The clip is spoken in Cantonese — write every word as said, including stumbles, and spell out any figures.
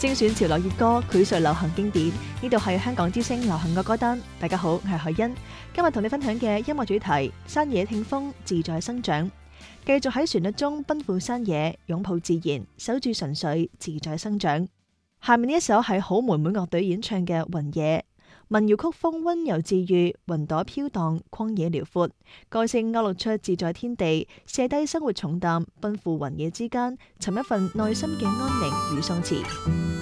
精選潮流熱歌，膾萃流行經典。呢度係香港之聲流行嘅歌單。大家好，我係海欣。今日同你分享嘅音樂主題：山野聽風，自在生長。繼續喺旋律中奔赴山野，擁抱自然，守住純粹，自在生長。下面呢一首係好妹妹樂隊演唱嘅《雲野》，民謠曲風溫柔治愈，雲朵飄蕩，曠野遼闊，個性勾勒出自在天地，卸低生活重擔，奔赴雲野之間，尋一份內心嘅安寧與鬆弛。